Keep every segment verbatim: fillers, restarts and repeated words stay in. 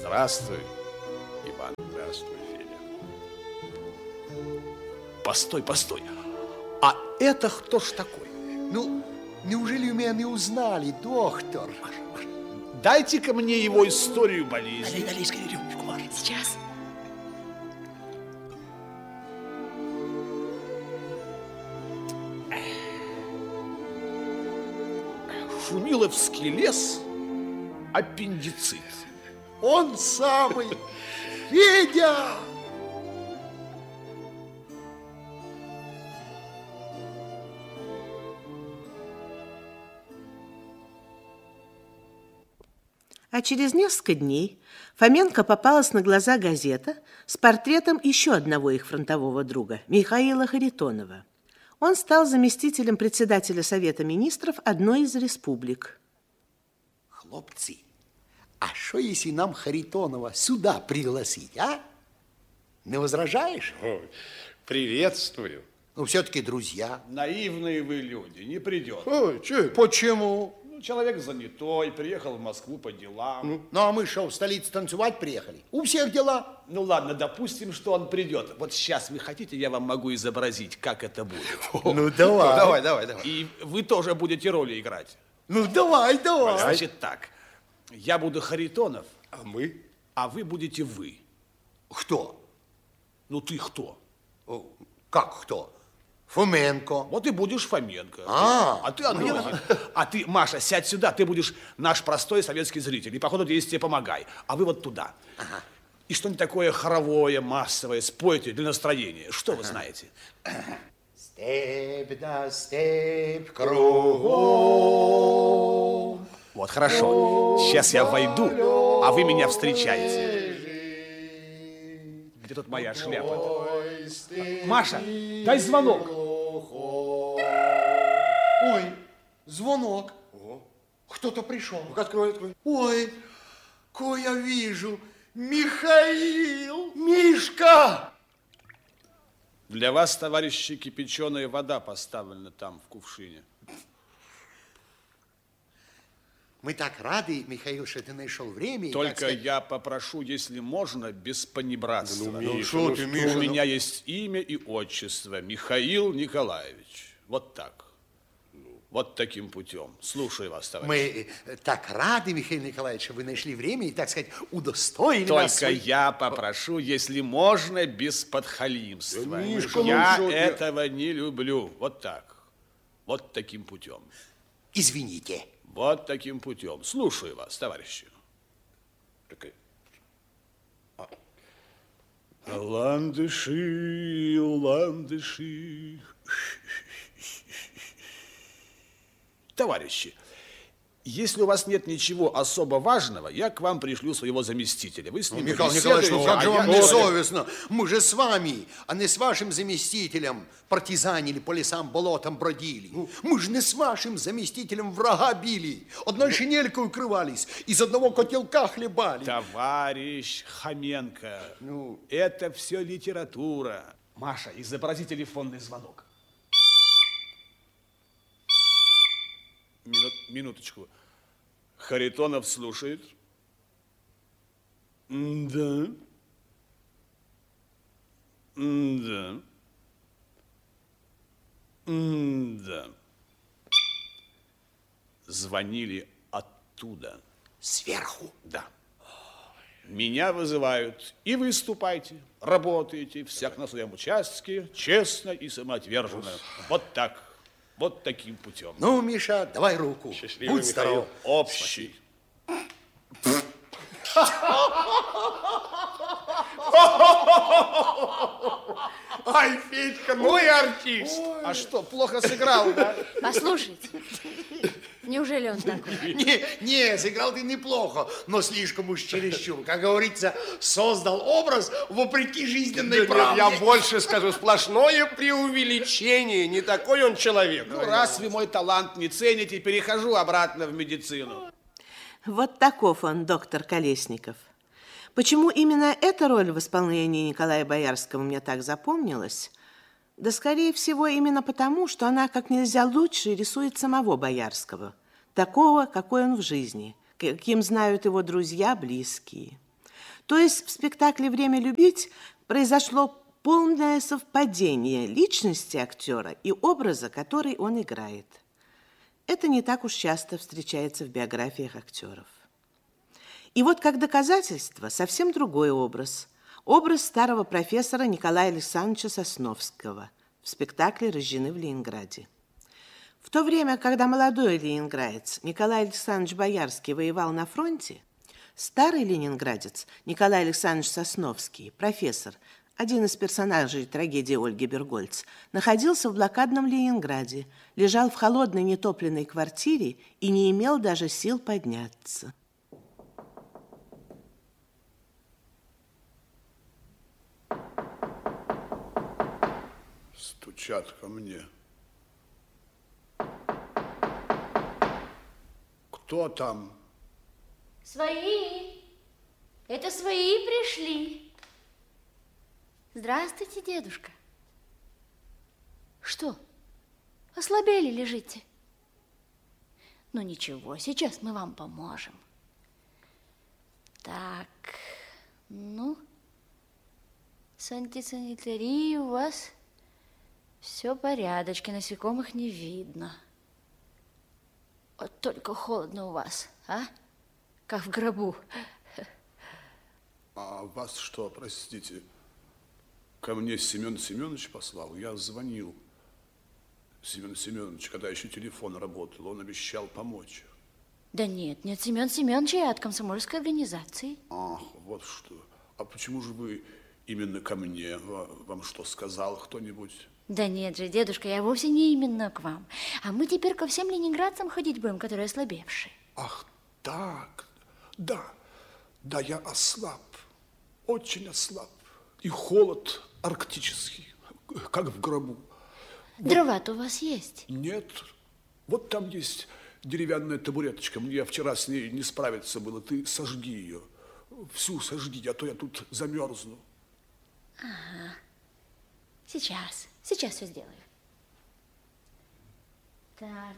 Здравствуй, Иван. Здравствуй, Федя. Постой, постой. А это кто ж такой? Ну, неужели вы меня не узнали, доктор? Маша, Маша, дайте-ка мне его историю болезни. Налей, налей скорее рюмочку, Маша. Сейчас. Шумиловский лес, аппендицит. Он самый, Федя! А через несколько дней Фоменко попалась на глаза газета с портретом еще одного их фронтового друга, Михаила Харитонова. Он стал заместителем председателя Совета министров одной из республик. Хлопцы, а что если нам Харитонова сюда пригласить, а? Не возражаешь? Ой, приветствую. Ну, все-таки друзья. Наивные вы люди, не придет. Ой, че? Почему? Ну, человек занятой, приехал в Москву по делам. Ну, ну а мы что, в столицу танцевать приехали? У всех дела. Ну ладно, допустим, что он придет. Вот сейчас вы хотите, я вам могу изобразить, как это будет. Ну, давай. Давай, давай, давай. И вы тоже будете роли играть. Ну, давай, давай. Значит так, я буду Харитонов, А мы? а вы будете вы. Кто? Ну ты кто? О, как кто? Фоменко. Вот и будешь Фоменко. А, а ты Анохин. А ты, Маша, сядь сюда, ты будешь наш простой советский зритель. И по ходу действия помогай. А вы вот туда. Ага. И что-нибудь такое хоровое, массовое спойте для настроения. Что вы знаете? Степь да степь кругом. Вот, хорошо. Сейчас я войду, а вы меня встречаете. Где тут моя шляпа? Маша, дай звонок. Ой, звонок. Кто-то пришел. Открой, открой. Ой, кое я вижу. Михаил. Мишка. Для вас, товарищи, кипяченая вода поставлена там, в кувшине. Мы так рады, Михаил, что ты нашел время. Только сказать... я попрошу, если можно, без понебратства. Ну, Ну, Миша, что ну, ты, что? Миша? У ну- меня есть имя и отчество. Михаил Николаевич. Вот так. Вот таким путем. Слушаю вас, товарищ. Мы э, так рады, Михаил Николаевич, что вы нашли время и, так сказать, удостоили Только нас. своей- я попрошу, если можно, без подхалимства. Да, Мишка, ну я что ты? этого не люблю. Вот так. Вот таким путем. Извините. Вот таким путем. Слушаю вас, товарищи. Так, Ландыши, ландыши. Товарищи, если у вас нет ничего особо важного, я к вам пришлю своего заместителя. Вы с Ну, ним Михаил побеседуете, Николаевич, ну как а же я- вам Ну, не совестно? Мы же с вами, а не с вашим заместителем партизанили, по лесам, болотам бродили. Мы же не с вашим заместителем врага били, одной шинелькой укрывались, из одного котелка хлебали. Товарищ Хоменко, Ну. это все литература. Маша, изобрази телефонный звонок. Минут, минуточку. Харитонов слушает. Да. Да. Да. Звонили оттуда. Сверху. Да. Меня вызывают, и выступайте, работаете, всяк на своем участке, честно и самоотверженно. Вот так, вот таким путем. Ну, Миша, давай руку. Счастливый Будь здоров. Общий. ай, Федька, ну и артист. А что, плохо сыграл, да? Послушайте, неужели он такой? Не, не, сыграл ты неплохо, но слишком уж чересчур. Как говорится, создал образ вопреки жизненной Нет, правде. я больше скажу, сплошное преувеличение. Не такой он человек. Ну, раз вы мой талант не цените, перехожу обратно в медицину. Вот таков он, доктор Колесников. Почему именно эта роль в исполнении Николая Боярского мне так запомнилась? Да, скорее всего, именно потому, что она как нельзя лучше рисует самого Боярского, такого, какой он в жизни, каким знают его друзья, близкие. То есть в спектакле «Время любить» произошло полное совпадение личности актера и образа, который он играет. Это не так уж часто встречается в биографиях актеров. И вот как доказательство совсем другой образ. Образ старого профессора Николая Александровича Сосновского в спектакле «Рождены в Ленинграде». В то время, когда молодой ленинградец Николай Александрович Боярский воевал на фронте, старый ленинградец Николай Александрович Сосновский, профессор, один из персонажей трагедии Ольги Бергольц, находился в блокадном Ленинграде, лежал в холодной нетопленной квартире и не имел даже сил подняться. Стучат ко мне. Кто там? Свои. Это свои пришли. Здравствуйте, дедушка. Что, ослабели лежите? Ну ничего, сейчас мы вам поможем. Так, ну, с антисанитарией у вас все порядочки, насекомых не видно. Вот только холодно у вас, а? Как в гробу. А вас что, простите, ко мне Семен Семенович послал? Я звонил Семену Семеновичу, когда еще телефон работал, он обещал помочь. Да нет, нет, Семен Семенович, я от комсомольской организации. Ах, вот что. А почему же вы именно ко мне? Вам что, сказал кто-нибудь? Да нет же, дедушка, я вовсе не именно к вам. А мы теперь ко всем ленинградцам ходить будем, которые ослабевшие. Ах, так, да, да, я ослаб, очень ослаб. И холод арктический, как в гробу. Дрова-то у вас есть? Нет, вот там есть деревянная табуреточка. Мне вчера с ней не справиться было. Ты сожги ее, всю сожги, а то я тут замерзну. Ага, сейчас, сейчас все сделаю. Так,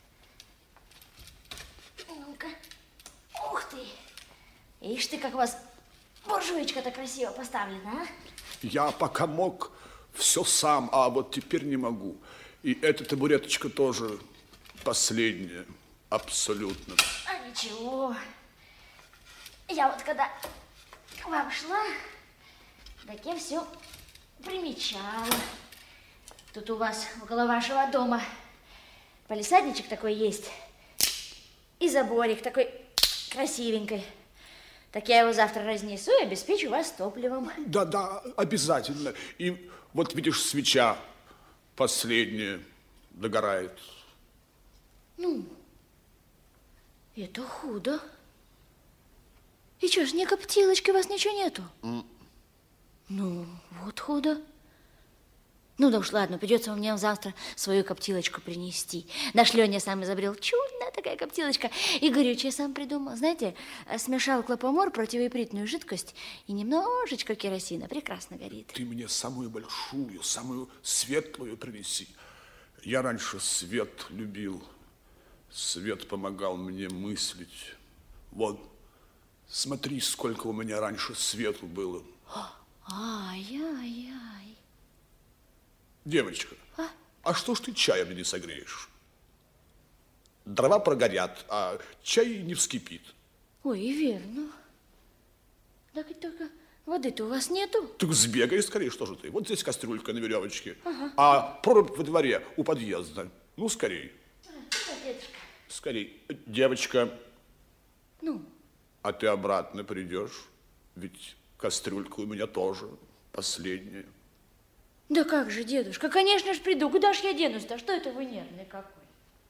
ну-ка, ух ты, ишь ты, как у вас буржуечка-то красиво поставлена, а? Я пока мог все сам, а вот теперь не могу. И эта табуреточка тоже последняя, абсолютно. А ничего. Я вот когда к вам шла, так я все примечала. Тут у вас около вашего дома палисадничек такой есть и заборик такой красивенький. Так я его завтра разнесу и обеспечу вас топливом. Да, да, обязательно. И вот видишь, свеча последняя догорает. Ну, это худо. И что ж, ни коптилочки у вас ничего нету? Mm. Ну, вот худо. Ну да уж, ладно, придется мне завтра свою коптилочку принести. Наш Леня сам изобрел, чудная такая коптилочка. И горючее сам придумал. Знаете, смешал клопомор, противоипритную жидкость и немножечко керосина. Прекрасно горит. Ты мне самую большую, самую светлую принеси. Я раньше свет любил. Свет помогал мне мыслить. Вот, смотри, сколько у меня раньше свету было. Ай-яй-яй. Девочка, а? а что ж ты чаем не согреешь? Дрова прогорят, а чай не вскипит. Ой, и верно. Так ведь только воды-то у вас нету. Так сбегай скорее, что же ты? Вот здесь кастрюлька на веревочке, ага. А прорубь во дворе у подъезда. Ну, скорей. А, дедушка. Скорей. Девочка. Ну? А ты обратно придешь? Ведь кастрюлька у меня тоже последняя. Да как же, дедушка, конечно ж приду. Куда ж я денусь-то? Что это вы нервный какой?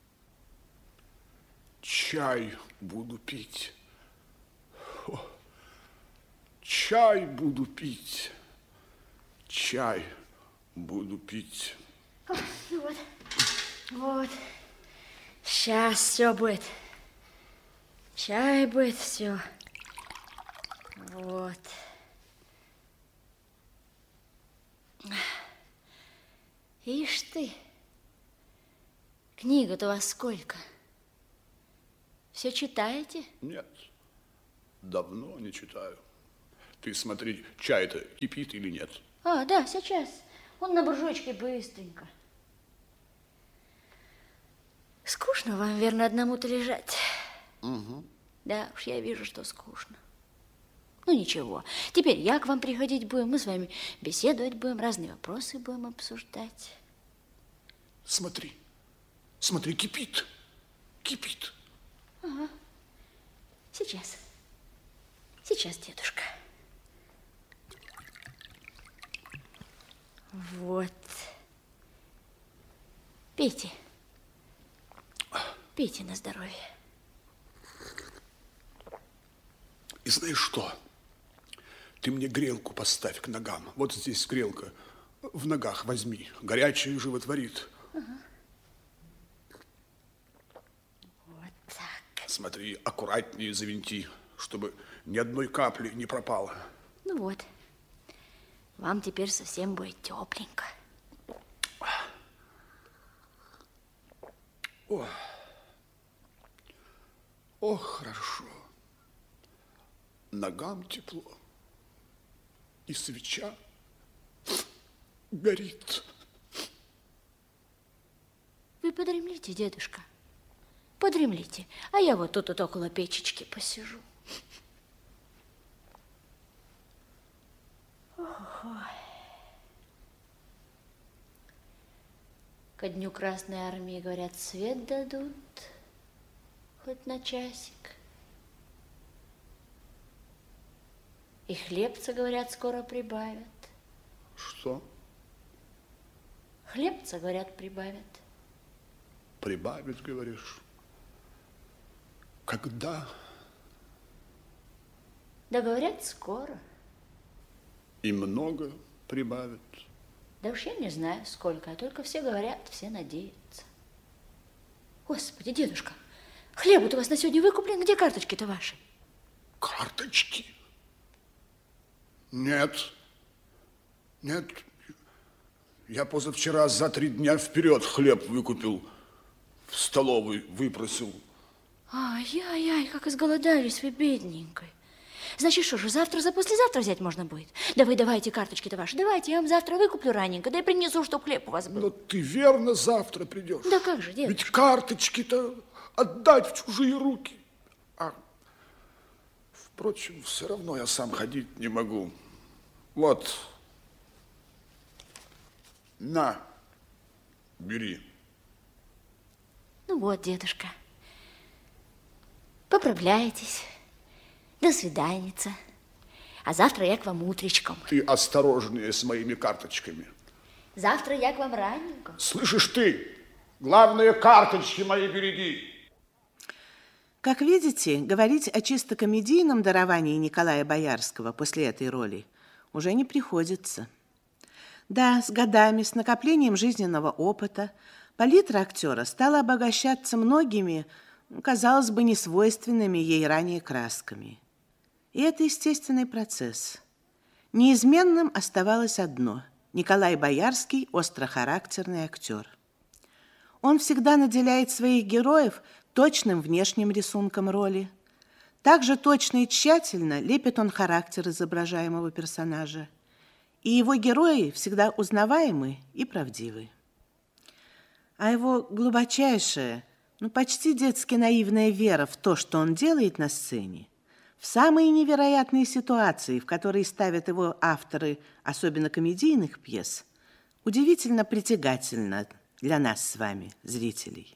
Чай буду пить. О, чай буду пить. Чай буду пить. О, ну вот, вот. Сейчас все будет. Чай будет, все. Вот. Ишь ты, книг-то у вас сколько? Все читаете? Нет, давно не читаю. Ты смотри, чай-то кипит или нет? А, да, сейчас. Он на буржуйке быстренько. Скучно вам, верно, одному-то лежать? Угу. Да уж, я вижу, что скучно. Ну, ничего. Теперь я к вам приходить будем, мы с вами беседовать будем, разные вопросы будем обсуждать. Смотри, смотри, кипит, кипит. Ага. Сейчас. Сейчас, дедушка. Вот. Пейте. Пейте на здоровье. И знаешь что? Ты мне грелку поставь к ногам. Вот здесь грелка. В ногах возьми. Горячее животворит. Ага. Вот так. Смотри, аккуратнее завинти, чтобы ни одной капли не пропало. Ну вот. Вам теперь совсем будет тепленько. О, о, хорошо. Ногам тепло. И свеча горит. Вы подремлите, дедушка. Подремлите. А я вот тут вот около печечки посижу. Ой. Ко дню Красной Армии, говорят, свет дадут, хоть на часик. И хлебца, говорят, скоро прибавят. Что? Хлебца, говорят, прибавят. Прибавит, говоришь? Когда? Да, говорят, скоро. И много прибавит. Да уж я не знаю, сколько, а только все говорят, все надеются. Господи, дедушка, хлеб-то у вас на сегодня выкуплен, где карточки-то ваши? Карточки? Нет. Нет. Я позавчера за три дня вперед хлеб выкупил, в столовой выпросил. Ай-яй-яй, как изголодались вы, бедненькой. Значит, что же, завтра за послезавтра взять можно будет? Да вы давайте карточки-то ваши, давайте, я вам завтра выкуплю раненько, да и принесу, чтоб хлеб у вас был. Но ты верно завтра придешь? Да как же, дедушка? Ведь карточки-то отдать в чужие руки. А, впрочем, все равно я сам ходить не могу. Вот. На, бери. Ну вот, дедушка, поправляйтесь. До свиданица. А завтра я к вам утречком. Ты осторожнее с моими карточками. Завтра я к вам раненько. Слышишь ты? Главное, карточки мои береги. Как видите, говорить о чисто комедийном даровании Николая Боярского после этой роли уже не приходится. Да, с годами, с накоплением жизненного опыта, палитра актера стала обогащаться многими, казалось бы, несвойственными ей ранее красками. И это естественный процесс. Неизменным оставалось одно – Николай Боярский – острохарактерный актер. Он всегда наделяет своих героев точным внешним рисунком роли. Также точно и тщательно лепит он характер изображаемого персонажа. И его герои всегда узнаваемы и правдивы. А его глубочайшая, ну почти детски наивная вера в то, что он делает на сцене, в самые невероятные ситуации, в которые ставят его авторы, особенно комедийных пьес, удивительно притягательно для нас с вами, зрителей.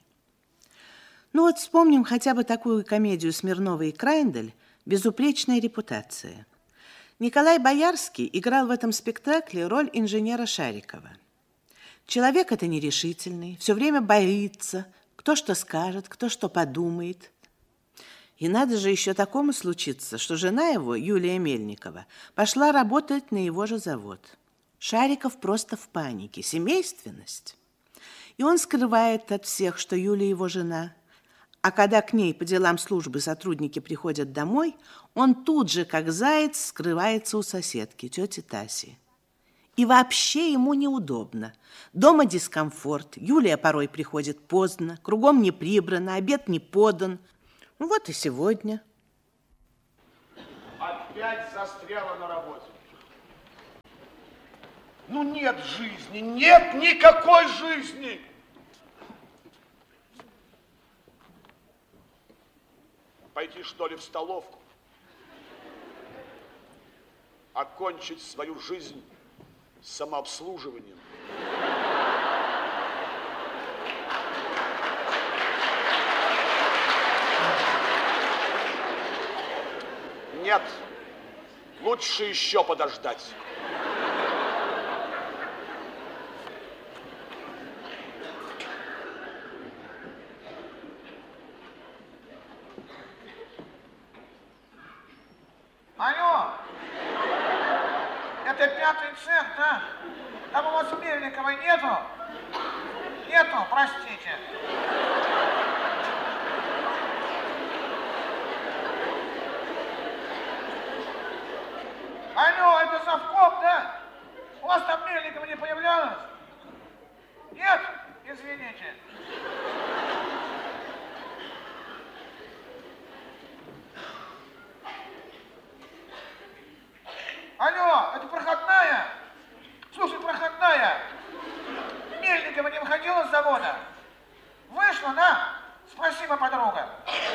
Ну вот вспомним хотя бы такую комедию Смирнова и Крайндель «Безупречная репутация». Николай Боярский играл в этом спектакле роль инженера Шарикова. Человек это нерешительный, все время боится, кто что скажет, кто что подумает. И надо же еще такому случиться, что жена его, Юлия Мельникова, пошла работать на его же завод. Шариков просто в панике, семейственность. И он скрывает от всех, что Юлия его жена. А когда к ней по делам службы сотрудники приходят домой, он тут же, как заяц, скрывается у соседки, тети Таси. И вообще ему неудобно. Дома дискомфорт, Юлия порой приходит поздно, кругом не прибрано, обед не подан. Ну вот и сегодня. Опять за застряла на работе. Ну нет жизни, нет никакой жизни. Пойти, что ли, в столовку? Окончить свою жизнь самообслуживанием? Нет, лучше еще подождать. Алло, это пятый цех, да? Там у вас Мельниковой нету? Нету, простите. Алло, это завком, да? У вас там Мельникова не появлялась? Нет? Извините. Алло, это проходная? Слушай, проходная. Мельникова не выходила с завода? Вышла, да? Спасибо, подруга.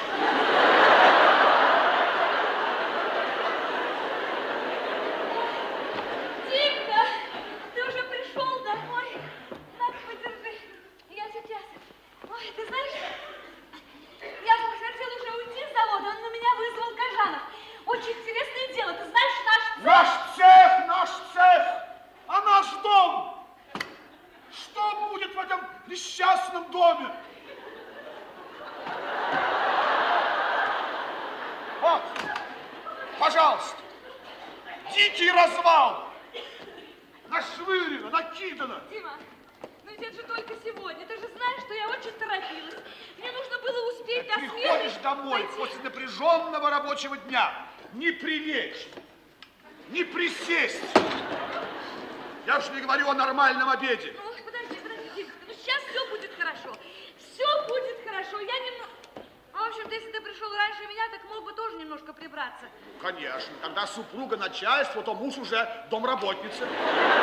Димка, ты уже пришел домой? На, подержи. Я сейчас. Ой, ты знаешь, я хотела уже уйти с завода, он на меня вызвал Кожанов. Очень интересное дело. Ты знаешь, наш цех... Наш цех, наш цех, а наш дом? Что будет в этом несчастном доме? Вот, пожалуйста, дикий развал. Нашвырено, накидано. Дима, ну ведь это же только сегодня. Ты же знаешь, что я очень торопилась. Мне нужно было успеть Ты до смены. приходишь домой пойти. после напряженного рабочего дня. Не прилечь, не присесть. Я уж не говорю о нормальном обеде. Ну, подожди, подожди, Димка, ну сейчас все будет хорошо. Все будет хорошо. Я немного... А, в общем-то, если ты пришел раньше меня, так мог бы тоже немножко прибраться. Конечно, когда супруга начальство, то муж уже домработница. Вот.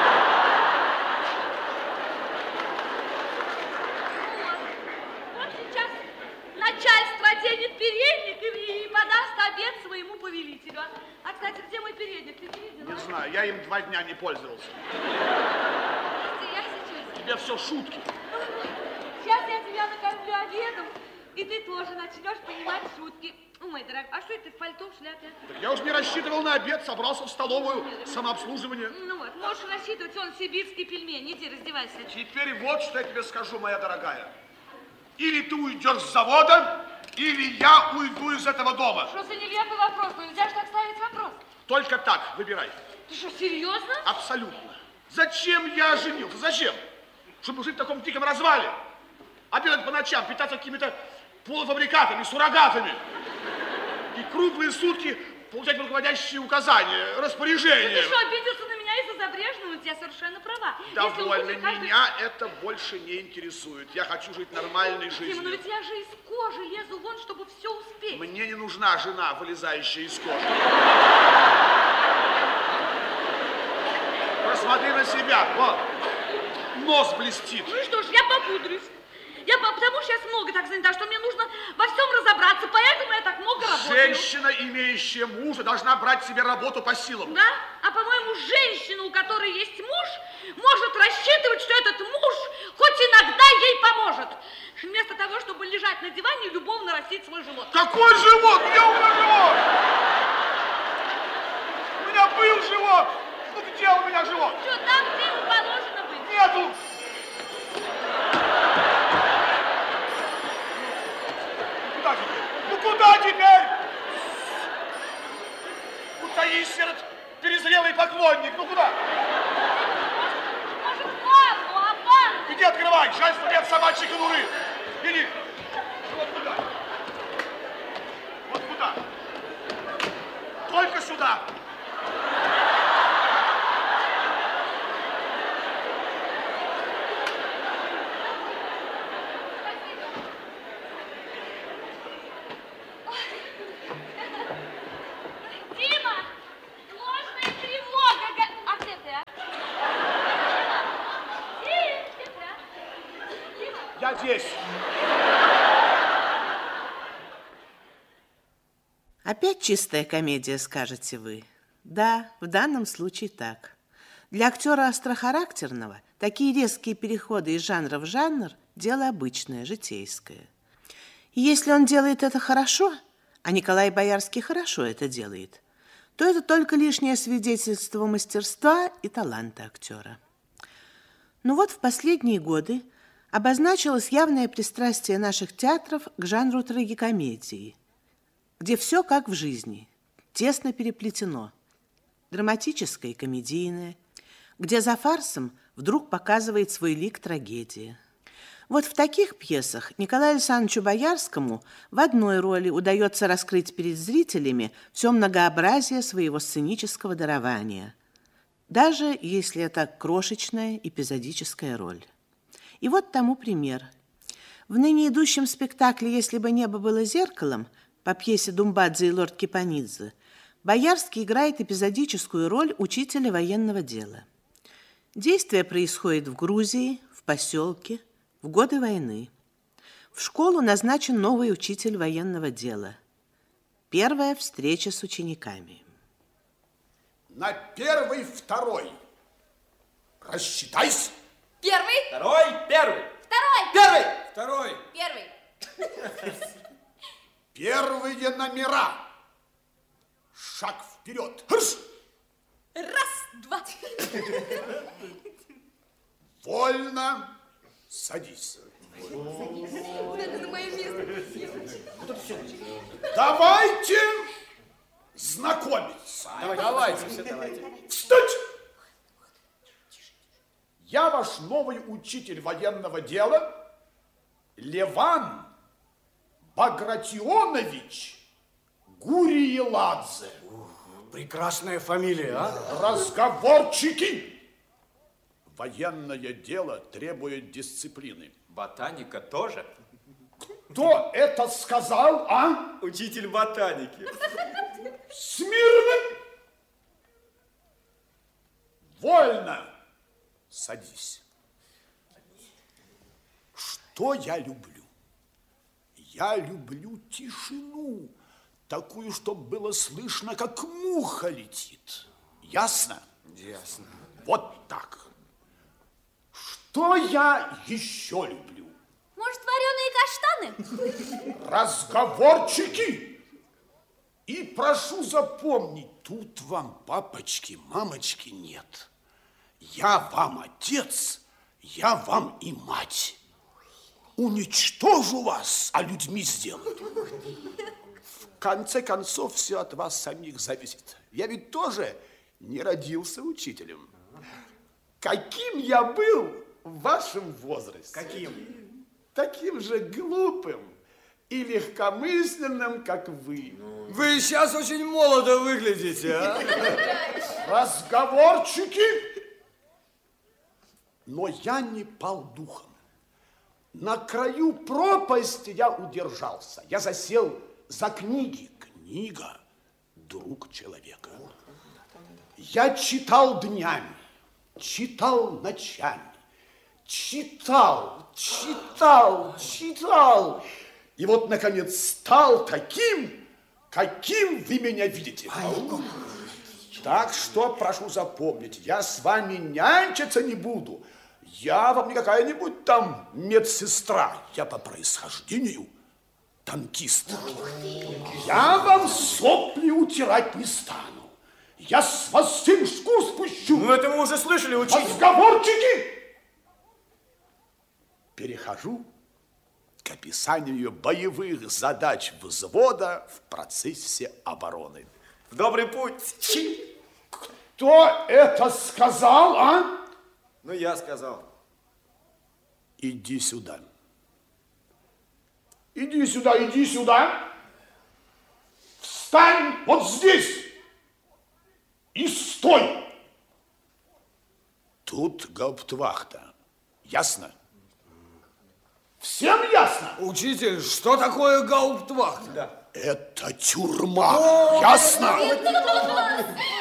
Вот сейчас начальство оденет передник и, и подаст обед своему повелителю. А, кстати, где мой передник? Ты не видела? Не знаю, я им два дня не пользовался. Подожди, я сейчас. Тебе все шутки. Сейчас я тебя накормлю обедом, и ты тоже начнешь понимать шутки. Ой, мой дорогой, а что это ты в пальто, в шляпе? Так я уж не рассчитывал на обед, собрался в столовую, самообслуживание. Ну вот, можешь рассчитывать, он сибирский пельмень. Иди, раздевайся. Теперь вот что я тебе скажу, моя дорогая. Или ты уйдешь с завода, или я уйду из этого дома. Что за нелепый вопрос? Ну нельзя же так ставить вопрос. Только так, выбирай. Ты что, серьезно? Абсолютно. Зачем я женился? Зачем? Чтобы жить в таком диком развале. Обедать по ночам, питаться какими-то полуфабрикатами, суррогатами. И круглые сутки получать руководящие указания, распоряжения. Ты что, обиделся на меня из-за Забрежного? Ты совершенно права. Довольно, каждый... меня это больше не интересует. Я хочу жить нормальной Дима, жизнью. ну ведь я же из кожи лезу вон, чтобы все успеть. Мне не нужна жена, вылезающая из кожи. Посмотри на себя, вот, нос блестит. Ну и что ж, я попудрюсь. Я по- потому что сейчас много так занята, что мне нужно во всем разобраться, поэтому я так много работаю. Женщина, имеющая мужа, должна брать себе работу по силам. Да? А по-моему, женщина, у которой есть муж, может рассчитывать, что этот муж хоть иногда ей поможет. Вместо того, чтобы лежать на диване и любовно растить свой живот. Какой живот? Где у меня живот? У меня был живот. Ну где у меня живот? Что, там, где ему положено быть? Нету. Куда теперь? Ну куда теперь? Утаись, этот перезрелый поклонник. Ну куда? Может, в ванну, а в ванну? Иди открывай, жаль, что нет собачьей конуры. Иди. Вот куда? Вот куда? Только сюда. Дима! здесь. Опять чистая комедия, скажете вы. Да, в данном случае так. Для актера острохарактерного такие резкие переходы из жанра в жанр – дело обычное, житейское. И если он делает это хорошо, а Николай Боярский хорошо это делает, то это только лишнее свидетельство мастерства и таланта актера. Но вот в последние годы обозначилось явное пристрастие наших театров к жанру трагикомедии, где все как в жизни, тесно переплетено, драматическое и комедийное, где за фарсом вдруг показывает свой лик трагедия. Вот в таких пьесах Николаю Александровичу Боярскому в одной роли удается раскрыть перед зрителями все многообразие своего сценического дарования, даже если это крошечная эпизодическая роль. И вот тому пример. В ныне идущем спектакле «Если бы небо было зеркалом» по пьесе Думбадзе и лорд Кипанидзе Боярский играет эпизодическую роль учителя военного дела. Действие происходит в Грузии, в поселке, в годы войны. В школу назначен новый учитель военного дела. Первая встреча с учениками. На первый, второй. Рассчитайся. Первый. Второй, первый. Второй. Первый. Второй. Первый. Первые номера. Шаг вперед. Хрш! Раз, два. Вольно. Садись. Это на мое место. Давайте знакомиться. Давайте, все давайте. Встать! Я ваш новый учитель военного дела, Леван Багратионович Гуриеладзе. Прекрасная фамилия, а? Разговорчики! Военное дело требует дисциплины. Ботаника тоже? Кто это сказал, а? Учитель ботаники. Смирно! Вольно! Садись. Что я люблю? Я люблю тишину, такую, чтобы было слышно, как муха летит. Ясно? Ясно. Вот так. Что я еще люблю? Может, вареные каштаны? Разговорчики! И прошу запомнить, тут вам папочки, мамочки нет. Я вам отец, я вам и мать. Уничтожу вас, а людьми сделаю. В конце концов, все от вас самих зависит. Я ведь тоже не родился учителем. Каким я был в вашем возрасте? Каким? Таким же глупым и легкомысленным, как вы. Вы сейчас очень молодо выглядите, а? Разговорчики! Но я не пал духом. На краю пропасти я удержался. Я засел за книги. Книга – друг человека. Я читал днями, читал ночами, читал, читал, читал. И вот, наконец, стал таким, каким вы меня видите. Так что прошу запомнить, я с вами нянчиться не буду. Я вам не какая-нибудь там медсестра. Я по происхождению танкист. Я вам сопли утирать не стану. Я с вас семь шкур спущу. Ну, это мы уже слышали, учитель. Разговорчики! Перехожу к описанию боевых задач взвода в процессе обороны. В добрый путь. Кто это сказал, а? Ну, я сказал. Иди сюда. Иди сюда, иди сюда. Встань вот здесь и стой. Тут гауптвахта. Ясно? Всем ясно? Учитель, что такое гауптвахта? Да. Это тюрьма. Ясно?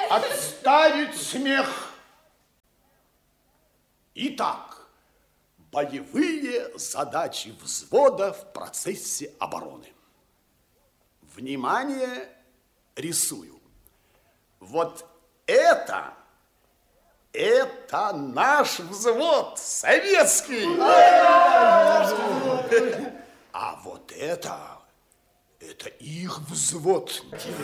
Отставить смех. Итак, Боевые задачи взвода в процессе обороны. Внимание, рисую. Вот это, это наш взвод, советский. А вот это, это их взвод.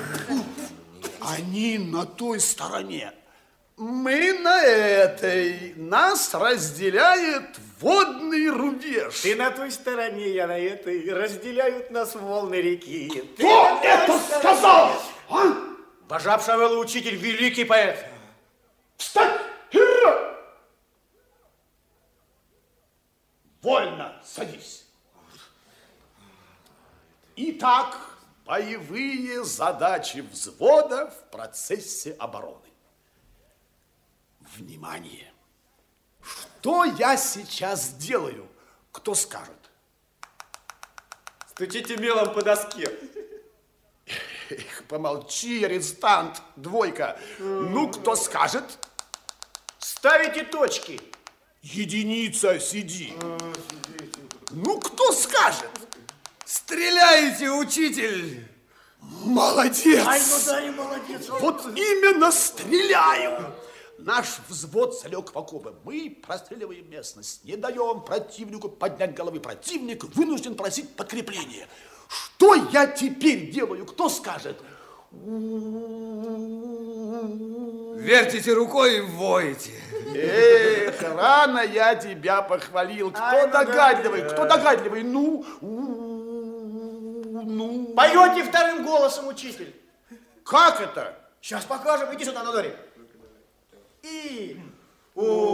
Они на той стороне. Мы на этой. Нас разделяет водный рубеж. Ты на той стороне, я на этой. Разделяют нас волны реки. Кто это сказал? А? Бажап Шавелла, учитель, великий поэт. Встать! Вольно, садись. Итак, боевые задачи взвода в процессе обороны. Внимание! Что я сейчас делаю? Кто скажет? Стучите мелом по доске. Эх, помолчи, арестант, двойка. Ну, кто скажет? Ставите точки. Единица, сиди. Ну, кто скажет? Стреляете, учитель. Молодец. Ай, ну да, и молодец. Вот именно стреляю. Наш взвод залег в окопы. Мы простреливаем местность. Не даем противнику поднять головы. Противник вынужден просить подкрепление. Что я теперь делаю? Кто скажет? Вертите рукой и воете. Эх, рано я тебя похвалил. Кто Ай, ну догадливый? да. Кто догадливый? Ну, ну. Поете вторым голосом, учитель. Как это? Сейчас покажем. Иди сюда, Надори. И...